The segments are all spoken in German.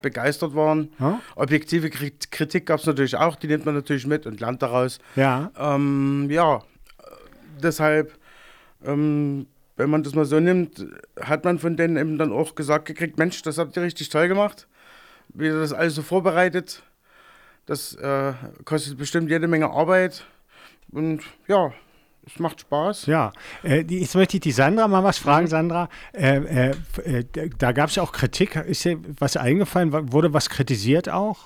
begeistert waren. Ja? Objektive Kritik gab es natürlich auch, die nimmt man natürlich mit und lernt daraus. Ja. Deshalb, wenn man das mal so nimmt, hat man von denen eben dann auch gesagt gekriegt, Mensch, das habt ihr richtig toll gemacht, wie ihr das alles so vorbereitet. Das kostet bestimmt jede Menge Arbeit und ja, es macht Spaß. Ja, jetzt möchte ich die Sandra mal was fragen, Sandra. Da gab es auch Kritik. Ist dir was eingefallen? Wurde was kritisiert auch?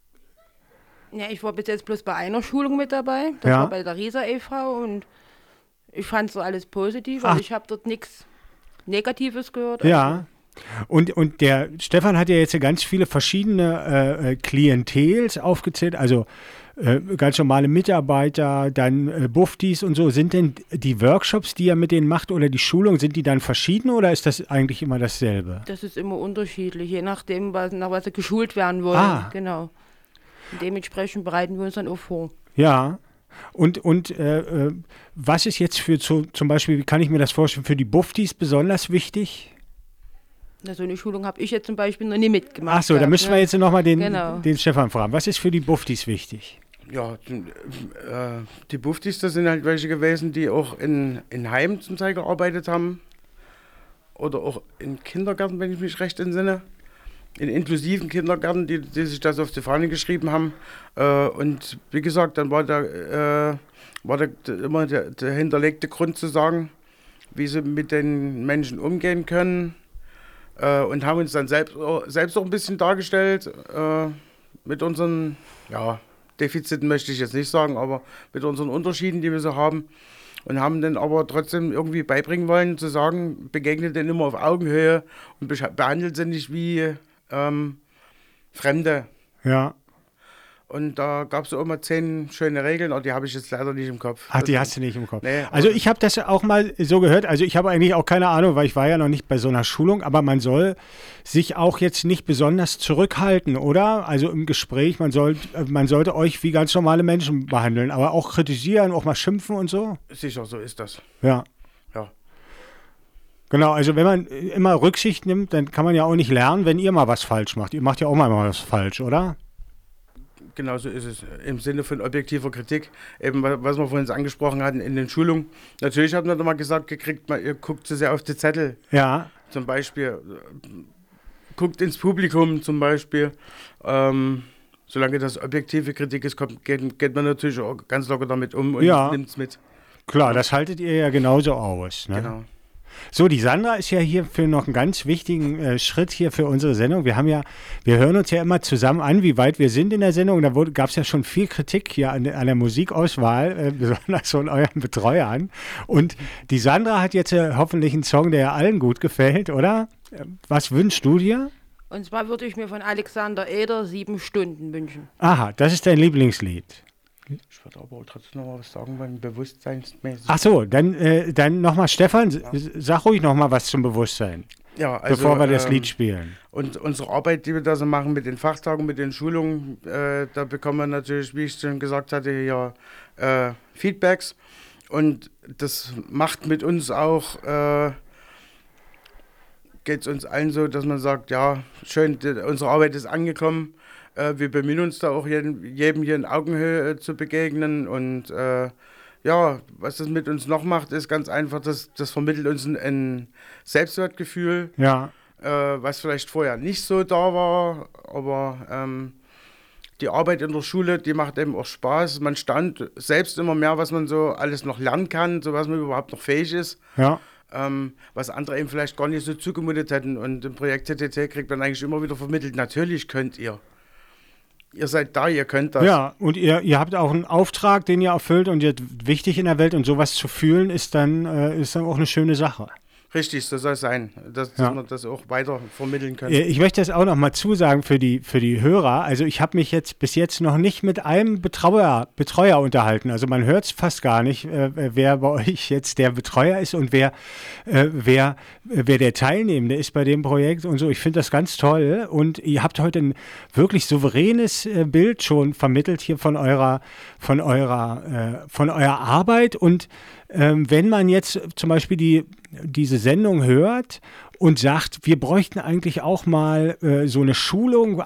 Ja, ich war bis jetzt bloß bei einer Schulung mit dabei. Das war bei der Riesa e.V. und ich fand so alles positiv. Also ich habe dort nichts Negatives gehört. Ja. Und der Stefan hat ja jetzt ganz viele verschiedene Klientels aufgezählt, also ganz normale Mitarbeiter, dann Buftis und so. Sind denn die Workshops, die er mit denen macht oder die Schulung, sind die dann verschieden oder ist das eigentlich immer dasselbe? Das ist immer unterschiedlich, je nachdem, nach was sie geschult werden wollen. Genau. Und dementsprechend bereiten wir uns dann auch vor. Ja. Und was ist jetzt für zum Beispiel, wie kann ich mir das vorstellen, für die Buftis besonders wichtig? Na, so eine Schulung habe ich jetzt zum Beispiel noch nie mitgemacht. Ach so, da müssen wir jetzt nochmal den Stefan fragen. Was ist für die Buftis wichtig? Ja, die Buftis, das sind halt welche gewesen, die auch in Heimen zum Teil gearbeitet haben. Oder auch in Kindergärten, wenn ich mich recht entsinne. In inklusiven Kindergärten, die sich das auf die Fahne geschrieben haben. Und wie gesagt, dann war da immer der hinterlegte Grund zu sagen, wie sie mit den Menschen umgehen können. Und haben uns dann selbst auch ein bisschen dargestellt mit unseren Defiziten, möchte ich jetzt nicht sagen, aber mit unseren Unterschieden, die wir so haben. Und haben dann aber trotzdem irgendwie beibringen wollen, zu sagen, begegnet denen immer auf Augenhöhe und behandelt sie nicht wie Fremde. Ja. Und da gab es auch immer 10 schöne Regeln, aber die habe ich jetzt leider nicht im Kopf. Ach, die hast du nicht im Kopf. Nee, also ich habe das auch mal so gehört, also ich habe eigentlich auch keine Ahnung, weil ich war ja noch nicht bei so einer Schulung, aber man soll sich auch jetzt nicht besonders zurückhalten, oder? Also im Gespräch, man sollte euch wie ganz normale Menschen behandeln, aber auch kritisieren, auch mal schimpfen und so. Sicher, so ist das. Ja. Ja. Genau, also wenn man immer Rücksicht nimmt, dann kann man ja auch nicht lernen, wenn ihr mal was falsch macht. Ihr macht ja auch mal was falsch, oder? Genau so ist es. Im Sinne von objektiver Kritik, eben was wir vorhin angesprochen hatten in den Schulungen. Natürlich hat man da mal gesagt gekriegt, ihr guckt zu sehr auf die Zettel. Ja. Zum Beispiel, guckt ins Publikum zum Beispiel. Solange das objektive Kritik ist, geht man natürlich auch ganz locker damit um und nimmt es mit. Klar, das haltet ihr ja genauso aus. Ne? Genau. So, die Sandra ist ja hier für noch einen ganz wichtigen Schritt hier für unsere Sendung. Wir hören uns ja immer zusammen an, wie weit wir sind in der Sendung. Da gab es ja schon viel Kritik hier an der Musikauswahl, besonders von euren Betreuern. Und die Sandra hat jetzt hoffentlich einen Song, der ja allen gut gefällt, oder? Was wünschst du dir? Und zwar würde ich mir von Alexander Eder 7 Stunden wünschen. Aha, das ist dein Lieblingslied. Ich würde aber trotzdem noch mal was sagen, weil bewusstseinsmäßig. Ach so, dann nochmal, Stefan, sag ruhig nochmal was zum Bewusstsein, bevor wir das Lied spielen. Und unsere Arbeit, die wir da so machen mit den Fachtagen, mit den Schulungen, da bekommen wir natürlich, wie ich schon gesagt hatte, hier Feedbacks. Und das macht mit uns auch, geht es uns allen so, dass man sagt, ja, schön, unsere Arbeit ist angekommen. Wir bemühen uns da auch jedem hier in Augenhöhe zu begegnen und was das mit uns noch macht, ist ganz einfach, das vermittelt uns ein Selbstwertgefühl, was vielleicht vorher nicht so da war, aber die Arbeit in der Schule, die macht eben auch Spaß. Man staunt selbst immer mehr, was man so alles noch lernen kann, so was man überhaupt noch fähig ist. Ja. Was andere eben vielleicht gar nicht so zugemutet hätten. Und im Projekt TTT kriegt man eigentlich immer wieder vermittelt, natürlich könnt ihr. Ihr seid da, ihr könnt das. Ja, und ihr habt auch einen Auftrag, den ihr erfüllt und ihr seid wichtig in der Welt und sowas zu fühlen ist dann auch eine schöne Sache. Richtig, so soll es sein, dass wir das auch weiter vermitteln können. Ich möchte das auch noch mal zusagen für die Hörer. Also ich habe mich bis jetzt noch nicht mit einem Betreuer unterhalten. Also man hört es fast gar nicht, wer bei euch jetzt der Betreuer ist und wer der Teilnehmende ist bei dem Projekt und so. Ich finde das ganz toll und ihr habt heute ein wirklich souveränes Bild schon vermittelt hier von eurer Arbeit und wenn man jetzt zum Beispiel diese Sendung hört und sagt, wir bräuchten eigentlich auch mal so eine Schulung,